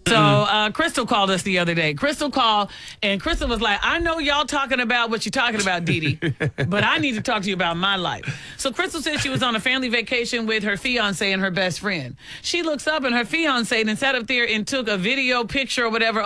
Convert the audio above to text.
So Crystal called us the other day. Crystal called, and Crystal was like, I know y'all talking about what you're talking about, Dee Dee, but I need to talk to you about my life. So Crystal said she was on a family vacation with her fiance and her best friend. She looks up, and her fiance then sat up there and took a video picture or whatever